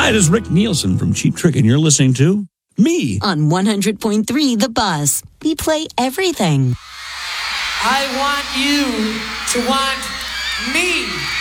Hi, this is Rick Nielsen from Cheap Trick, and you're listening to me on 100.3 The Buzz. We play everything. I want you to want me.